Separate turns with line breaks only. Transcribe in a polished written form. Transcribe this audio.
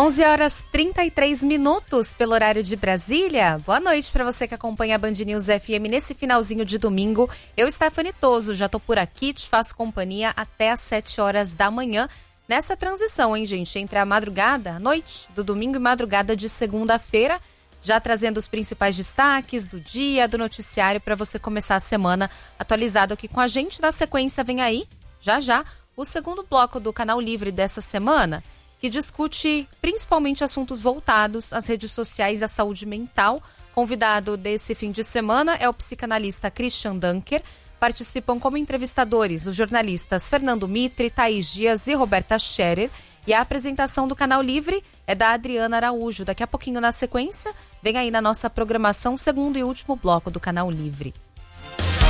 11h33 pelo horário de Brasília. Boa noite para você que acompanha a Band News FM nesse finalzinho de domingo. Eu, Stephanie Toso, já tô por aqui, te faço companhia até às 7 horas da manhã. Nessa transição, hein, gente? Entre a madrugada, a noite do domingo e madrugada de segunda-feira, já trazendo os principais destaques do dia, do noticiário, para você começar a semana atualizado aqui com a gente. Na sequência, vem aí, já, o segundo bloco do Canal Livre dessa semana, que discute principalmente assuntos voltados às redes sociais e à saúde mental. Convidado desse fim de semana é o psicanalista Christian Dunker. Participam como entrevistadores os jornalistas Fernando Mitre, Thaís Dias e Roberta Scherer. E a apresentação do Canal Livre é da Adriana Araújo. Daqui a pouquinho, na sequência, vem aí na nossa programação o segundo e último bloco do Canal Livre.